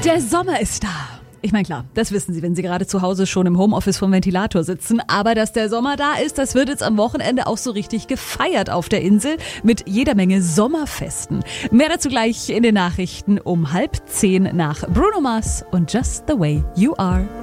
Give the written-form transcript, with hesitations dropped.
Der Sommer ist da. Ich meine, klar, das wissen Sie, wenn Sie gerade zu Hause schon im Homeoffice vom Ventilator sitzen. Aber dass der Sommer da ist, das wird jetzt am Wochenende auch so richtig gefeiert auf der Insel mit jeder Menge Sommerfesten. Mehr dazu gleich in den Nachrichten um 9:30 nach Bruno Mars und Just the Way You Are.